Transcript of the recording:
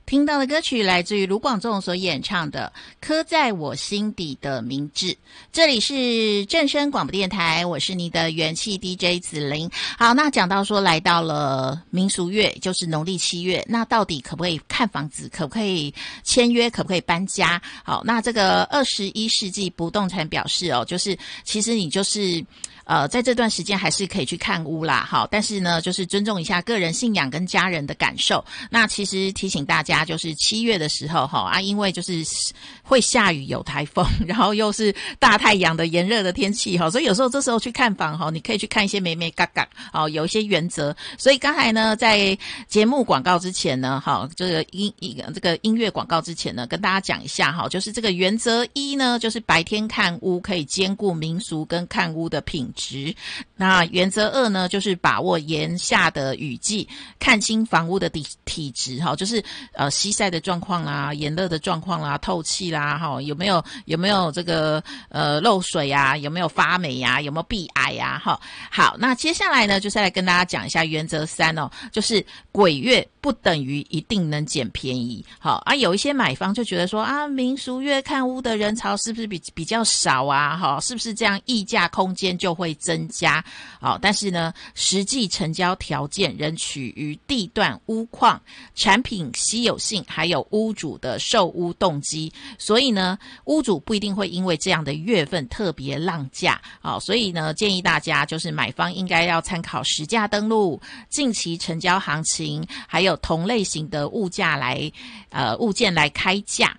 听到的歌曲来自于卢广仲所演唱的《刻在我心底的名字》。这里是正声广播电台，我是你的元气 DJ 子玲。好，那讲到说来到了民俗月，就是农历7月，那到底可不可以看房子，可不可以签约，可不可以搬家？好，那这个21世纪不动产表示哦，就是其实你就是在这段时间还是可以去看屋啦，好，但是呢，就是尊重一下个人信仰跟家人的感受。那其实提醒大家，就是7月的时候因为就是会下雨有台风，然后又是大太阳的炎热的天气所以有时候这时候去看房你可以去看一些眉眉角角有一些原则。所以刚才呢，在节目广告之前呢，这个音乐广告之前呢，跟大家讲一下就是这个原则1呢，就是白天看屋可以兼顾民俗跟看屋的品质。那原则2呢，就是把握炎夏的雨季，看清房屋的体质就是西晒的状况啦，炎热的状况啦，透气啦有没有这个漏水啊，有没有发霉啊，有没有壁癌啊好，那接下来呢，就是来跟大家讲一下原则3就是鬼月不等于一定能捡便宜。有一些买方就觉得说民俗月看屋的人潮是不是比较少啊是不是这样溢价空间就会增加但是呢，实际成交条件仍取于地段、屋况、产品稀有性，还有屋主的售屋动机。所以呢，屋主不一定会因为这样的月份特别浪价所以呢，建议大家就是买方应该要参考实价登录、近期成交行情，还有同类型的物件来开价